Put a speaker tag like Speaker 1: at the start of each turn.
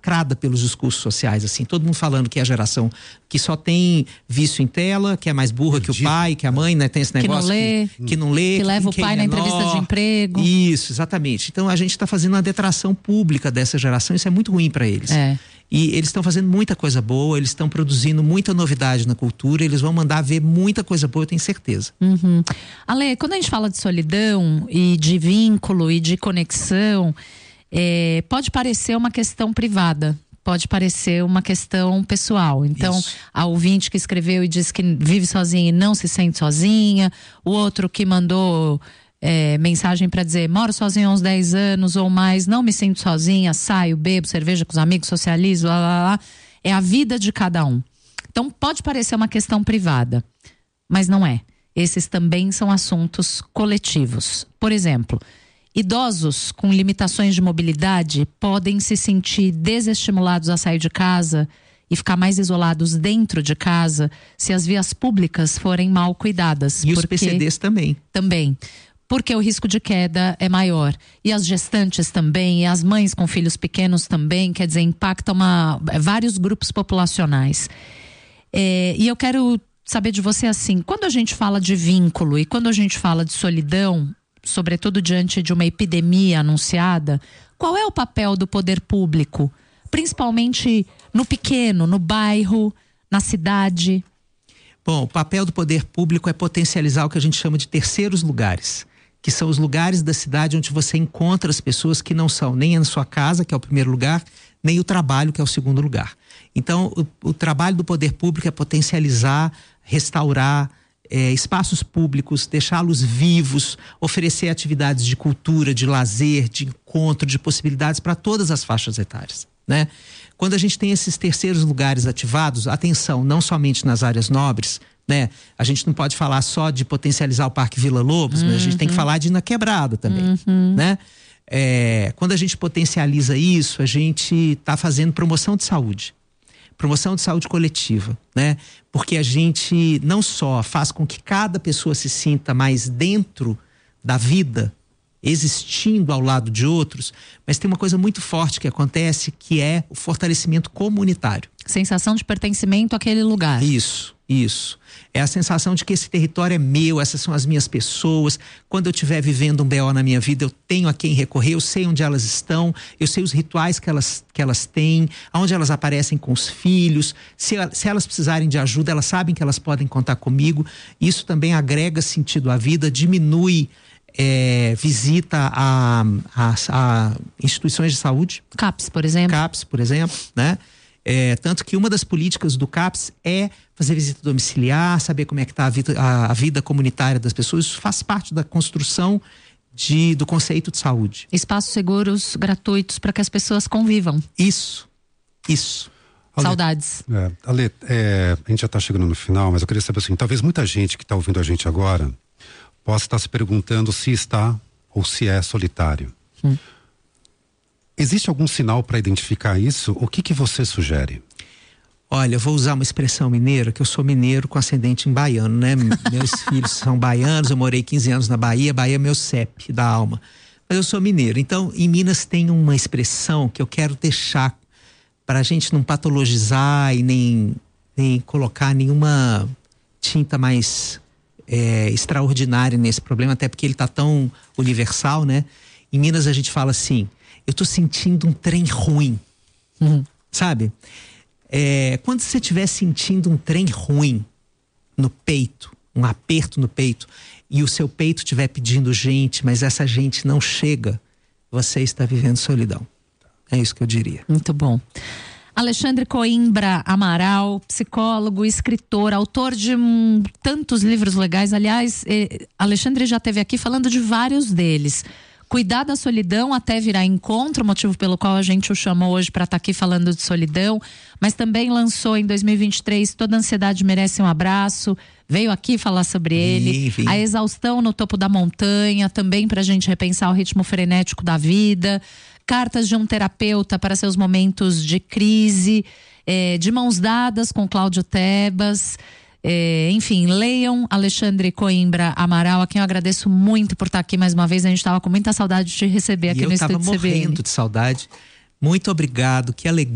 Speaker 1: massacrada pelos discursos sociais, assim, todo mundo falando que é a geração que só tem vício em tela, que é mais burra que o pai, que a mãe, né, tem esse negócio
Speaker 2: que não lê, que leva o pai na entrevista de emprego.
Speaker 1: Isso, exatamente. Então a gente está fazendo uma detração pública dessa geração, isso é muito ruim para eles. E eles estão fazendo muita coisa boa, eles estão produzindo muita novidade na cultura, eles vão mandar ver muita coisa boa, eu tenho certeza.
Speaker 2: Ale, quando a gente fala de solidão e de vínculo e de conexão, pode parecer uma questão privada, pode parecer uma questão pessoal. Então, a ouvinte que escreveu e disse que vive sozinha e não se sente sozinha, o outro que mandou mensagem para dizer, moro sozinha há uns 10 anos ou mais, não me sinto sozinha, saio, bebo cerveja com os amigos, socializo, lá, lá, lá. É a vida de cada um. Então pode parecer uma questão privada, mas não é. Esses também são assuntos coletivos. Por exemplo, idosos com limitações de mobilidade podem se sentir desestimulados a sair de casa e ficar mais isolados dentro de casa se as vias públicas forem mal cuidadas.
Speaker 1: E os PCDs também.
Speaker 2: Também. Porque o risco de queda é maior. E as gestantes também, e as mães com filhos pequenos também, quer dizer, impactam vários grupos populacionais. E eu quero saber de você assim, quando a gente fala de vínculo e quando a gente fala de solidão, sobretudo diante de uma epidemia anunciada, qual é o papel do poder público? Principalmente no pequeno, no bairro, na cidade?
Speaker 1: Bom, o papel do poder público é potencializar o que a gente chama de terceiros lugares, que são os lugares da cidade onde você encontra as pessoas que não são nem a sua casa, que é o primeiro lugar, nem o trabalho, que é o segundo lugar. Então, o trabalho do poder público é potencializar, restaurar espaços públicos, deixá-los vivos, oferecer atividades de cultura, de lazer, de encontro, de possibilidades para todas as faixas etárias, né? Quando a gente tem esses terceiros lugares ativados, atenção, não somente nas áreas nobres, né? A gente não pode falar só de potencializar o Parque Vila Lobos, mas a gente tem que falar de ir na quebrada também, né? Quando a gente potencializa isso, a gente está fazendo promoção de saúde coletiva, né? Porque a gente não só faz com que cada pessoa se sinta mais dentro da vida, existindo ao lado de outros, mas tem uma coisa muito forte que acontece, que é o fortalecimento comunitário.
Speaker 2: Sensação de pertencimento àquele lugar.
Speaker 1: Isso. É a sensação de que esse território é meu, essas são as minhas pessoas. Quando eu estiver vivendo um BO na minha vida, eu tenho a quem recorrer, eu sei onde elas estão, eu sei os rituais que elas têm, aonde elas aparecem com os filhos. Se elas precisarem de ajuda, elas sabem que elas podem contar comigo. Isso também agrega sentido à vida, diminui visita a instituições de saúde.
Speaker 2: CAPS, por exemplo,
Speaker 1: né? Tanto que uma das políticas do CAPS é fazer visita domiciliar, saber como é que está a vida comunitária das pessoas. Isso faz parte da construção do conceito de saúde.
Speaker 2: Espaços seguros, gratuitos, para que as pessoas convivam.
Speaker 1: Isso.
Speaker 2: Ale, saudades.
Speaker 3: Ale, a gente já está chegando no final, mas eu queria saber assim, talvez muita gente que está ouvindo a gente agora possa estar se perguntando se está ou se é solitário. Existe algum sinal para identificar isso? O que você sugere?
Speaker 1: Olha, eu vou usar uma expressão mineira, que eu sou mineiro com ascendente em baiano, né? Meus filhos são baianos, eu morei 15 anos na Bahia é meu CEP da alma. Mas eu sou mineiro. Então, em Minas tem uma expressão que eu quero deixar para a gente não patologizar e nem colocar nenhuma tinta mais extraordinária nesse problema, até porque ele está tão universal, né? Em Minas a gente fala assim, eu tô sentindo um trem ruim, sabe? Quando você estiver sentindo um trem ruim no peito, um aperto no peito, e o seu peito estiver pedindo gente, mas essa gente não chega, você está vivendo solidão. É isso que eu diria.
Speaker 2: Muito bom. Alexandre Coimbra Amaral, psicólogo, escritor, autor de tantos livros legais. Aliás, Alexandre já esteve aqui falando de vários deles. Cuidar da solidão até virar encontro, motivo pelo qual a gente o chamou hoje para estar aqui falando de solidão, mas também lançou em 2023 Toda Ansiedade Merece um Abraço, veio aqui falar sobre ele. A Exaustão no Topo da Montanha, também para a gente repensar o ritmo frenético da vida. Cartas de um Terapeuta para seus momentos de crise, De Mãos Dadas com Cláudio Tebas. Enfim, leiam Alexandre Coimbra Amaral, a quem eu agradeço muito por estar aqui mais uma vez. A gente estava com muita saudade de te receber aqui no Estúdio CBN.
Speaker 1: Eu estava morrendo de saudade. Muito obrigado, que alegria.